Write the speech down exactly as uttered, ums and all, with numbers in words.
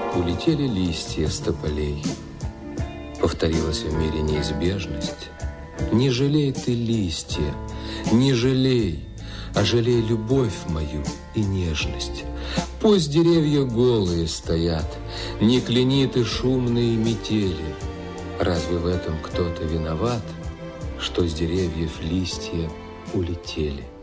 Улетели листья с тополей. Повторилась в мире неизбежность. Не жалей ты листья, не жалей, а жалей любовь мою и нежность. Пусть деревья голые стоят, не кляни ты шумные метели. Разве в этом кто-то виноват, что с деревьев листья улетели?